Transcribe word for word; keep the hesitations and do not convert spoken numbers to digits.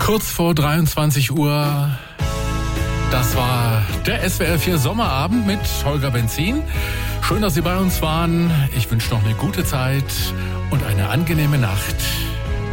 Kurz vor dreiundzwanzig Uhr, das war der S W R vier Sommerabend mit Holger Benzin. Schön, dass Sie bei uns waren. Ich wünsche noch eine gute Zeit und eine angenehme Nacht.